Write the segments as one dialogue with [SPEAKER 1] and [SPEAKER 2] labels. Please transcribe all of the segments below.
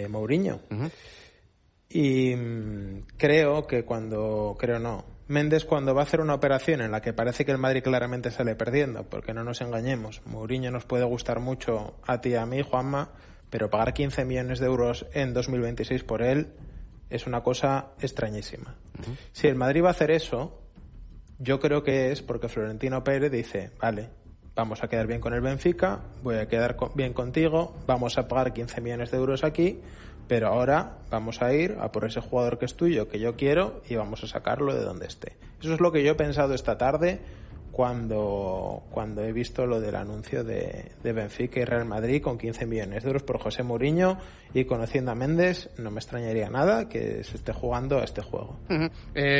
[SPEAKER 1] Mourinho.
[SPEAKER 2] Uh-huh.
[SPEAKER 1] Y Méndez, cuando va a hacer una operación en la que parece que el Madrid claramente sale perdiendo, porque no nos engañemos, Mourinho nos puede gustar mucho a ti y a mí, Juanma, pero pagar 15 millones de euros en 2026 por él es una cosa extrañísima. Uh-huh. Si el Madrid va a hacer eso, yo creo que es porque Florentino Pérez dice, vale, vamos a quedar bien con el Benfica, voy a quedar bien contigo, vamos a pagar 15 millones de euros aquí, pero ahora vamos a ir a por ese jugador que es tuyo, que yo quiero, y vamos a sacarlo de donde esté. Eso es lo que yo he pensado esta tarde cuando he visto lo del anuncio de Benfica y Real Madrid con 15 millones de euros por José Mourinho, y conociendo a Méndez no me extrañaría nada que se esté jugando a este juego.
[SPEAKER 2] Uh-huh.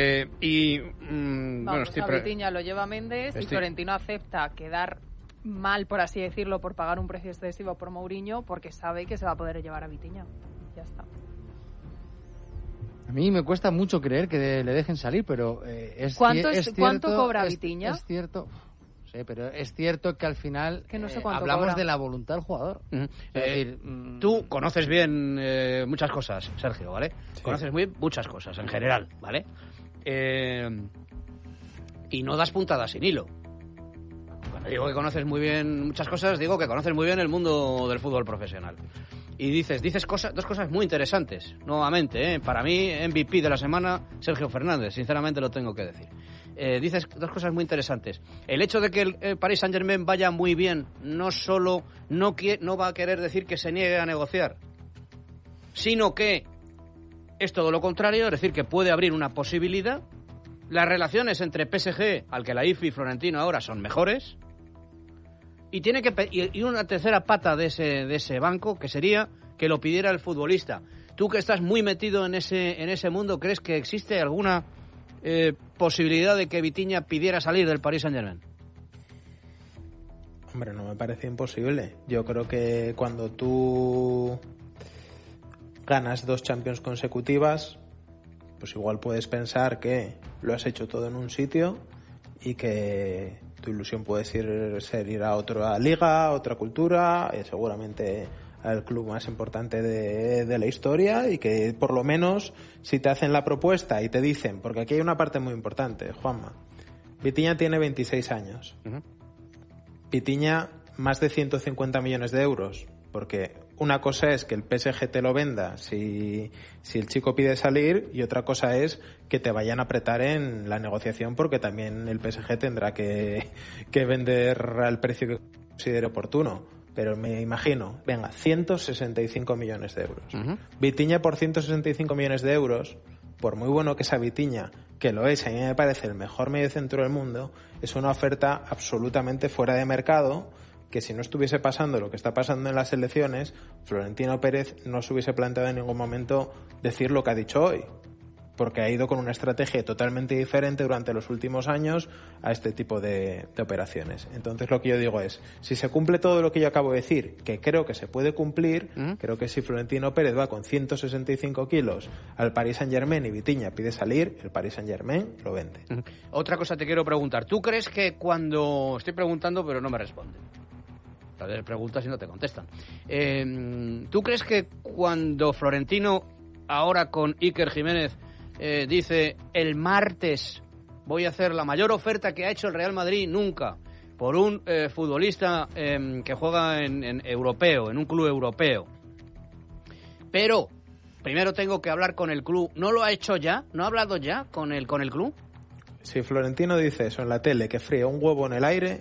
[SPEAKER 3] Vitinha lo lleva Méndez y Florentino acepta quedar mal, por así decirlo, por pagar un precio excesivo por Mourinho, porque sabe que se va a poder llevar a Vitinha. Ya está.
[SPEAKER 4] A mí me cuesta mucho creer que le dejen salir, pero
[SPEAKER 3] ¿Cuánto cobra Vitinha?
[SPEAKER 4] Es cierto, sí, pero es cierto que al final
[SPEAKER 3] que no sé hablamos
[SPEAKER 4] cobra. De la voluntad del jugador.
[SPEAKER 2] Uh-huh. Es decir, tú conoces bien muchas cosas, Sergio, ¿vale? Sí. Conoces muy bien muchas cosas en general, ¿vale? Y no das puntadas sin hilo. Cuando digo que conoces muy bien muchas cosas, digo que conoces muy bien el mundo del fútbol profesional. Y dices dos cosas muy interesantes, nuevamente, para mí MVP de la semana, Sergio Fernández, sinceramente lo tengo que decir. Dices dos cosas muy interesantes. El hecho de que el Paris Saint-Germain vaya muy bien no solo no va a querer decir que se niegue a negociar, sino que es todo lo contrario, es decir, que puede abrir una posibilidad. Las relaciones entre PSG, al que la IFI y Florentino ahora son mejores, y una tercera pata de ese banco, que sería que lo pidiera el futbolista. Tú, que estás muy metido en ese mundo, ¿crees que existe alguna posibilidad de que Vitinha pidiera salir del Paris Saint-Germain?
[SPEAKER 1] Hombre, no me parece imposible. Yo creo que cuando tú ganas 2 Champions consecutivas, pues igual puedes pensar que lo has hecho todo en un sitio y que tu ilusión puede ser ir a otra liga, a otra cultura, seguramente al club más importante de la historia, y que por lo menos si te hacen la propuesta y te dicen, porque aquí hay una parte muy importante, Juanma, Vitinha tiene 26 años. Uh-huh. Vitinha, más de 150 millones de euros, porque una cosa es que el PSG te lo venda si el chico pide salir, y otra cosa es que te vayan a apretar en la negociación, porque también el PSG tendrá que vender al precio que considere oportuno. Pero me imagino, 165 millones de euros. Uh-huh. Vitinha por 165 millones de euros, por muy bueno que sea Vitinha, que lo es, a mí me parece el mejor mediocentro del mundo, es una oferta absolutamente fuera de mercado, que si no estuviese pasando lo que está pasando en las elecciones, Florentino Pérez no se hubiese planteado en ningún momento decir lo que ha dicho hoy, porque ha ido con una estrategia totalmente diferente durante los últimos años a este tipo de operaciones. Entonces lo que yo digo es, si se cumple todo lo que yo acabo de decir, que creo que se puede cumplir, creo que si Florentino Pérez va con 165 kilos al Paris Saint-Germain y Vitinha pide salir, el Paris Saint-Germain lo vende.
[SPEAKER 2] Otra cosa te quiero preguntar. ¿Tú crees que cuando... Estoy preguntando pero no me responden. Tal vez preguntas y no te contestan. ¿Tú crees que cuando Florentino, ahora con Iker Jiménez, dice el martes voy a hacer la mayor oferta que ha hecho el Real Madrid nunca por un futbolista que juega en europeo, en un club europeo, pero primero tengo que hablar con el club? ¿No lo ha hecho ya? ¿No ha hablado ya con el club?
[SPEAKER 1] Si Florentino dice eso en la tele, que fríe un huevo en el aire,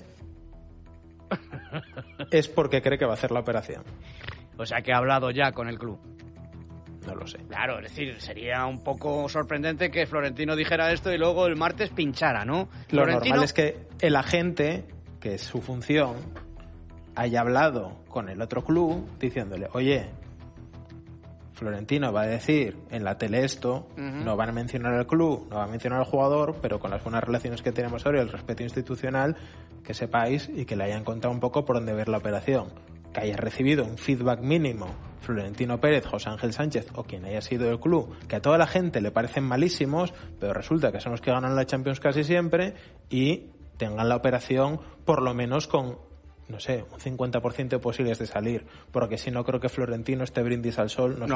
[SPEAKER 1] es porque cree que va a hacer la operación.
[SPEAKER 2] O sea, que ha hablado ya con el club.
[SPEAKER 1] No lo sé.
[SPEAKER 2] Claro, es decir, sería un poco sorprendente que Florentino dijera esto y luego el martes pinchara, ¿no?
[SPEAKER 1] Lo normal es que el agente, que es su función, haya hablado con el otro club diciéndole, oye, Florentino va a decir en la tele esto, no van a mencionar al club, no va a mencionar al jugador, pero con las buenas relaciones que tenemos ahora y el respeto institucional, que sepáis y que le hayan contado un poco por dónde ver la operación. Que haya recibido un feedback mínimo Florentino Pérez, José Ángel Sánchez o quien haya sido del club, que a toda la gente le parecen malísimos, pero resulta que son los que ganan la Champions casi siempre, y tengan la operación por lo menos con, no sé, un 50% de posibles de salir, porque si no creo que Florentino este brindis al sol no